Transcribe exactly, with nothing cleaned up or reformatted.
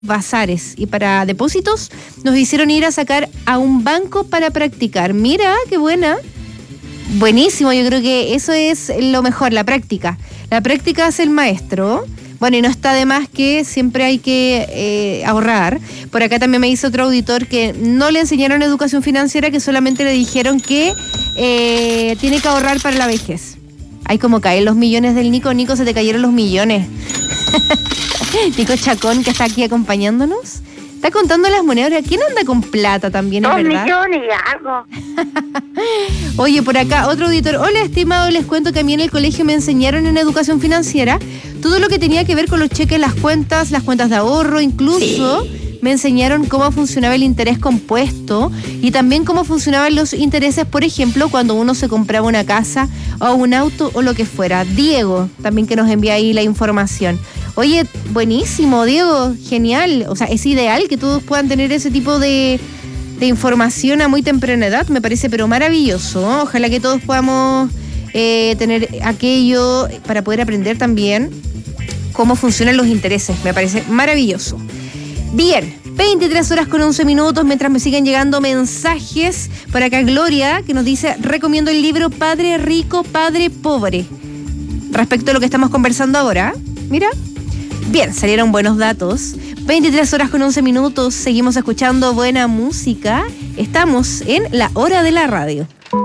bazares y para depósitos nos hicieron ir a sacar a un banco para practicar. Mira, qué buena. Buenísimo, yo creo que eso es lo mejor, la práctica. La práctica es el maestro. Bueno, y no está de más que siempre hay que eh, ahorrar. Por acá también me dice otro auditor que no le enseñaron educación financiera, que solamente le dijeron que eh, tiene que ahorrar para la vejez. Ay, como caen los millones del Nico. Nico, se te cayeron los millones. Nico Chacón, que está aquí acompañándonos, está contando las monedas. ¿Quién anda con plata también, es verdad? Dos millones y algo. Oye, por acá, otro auditor. Hola, estimado, les cuento que a mí en el colegio me enseñaron en educación financiera todo lo que tenía que ver con los cheques, las cuentas, las cuentas de ahorro, incluso sí. Me enseñaron cómo funcionaba el interés compuesto y también cómo funcionaban los intereses, por ejemplo, cuando uno se compraba una casa o un auto o lo que fuera. Diego, también que nos envía ahí la información. Oye, buenísimo, Diego, genial. O sea, es ideal que todos puedan tener ese tipo de, de información a muy temprana edad, me parece, pero maravilloso, ¿no? Ojalá que todos podamos eh, tener aquello para poder aprender también cómo funcionan los intereses. Me parece maravilloso. Bien, veintitrés horas con once minutos, mientras me siguen llegando mensajes. Por acá Gloria, que nos dice, recomiendo el libro Padre Rico, Padre Pobre. Respecto a lo que estamos conversando ahora, mira. Bien, salieron buenos datos. veintitrés horas con once minutos, seguimos escuchando buena música. Estamos en la hora de la radio.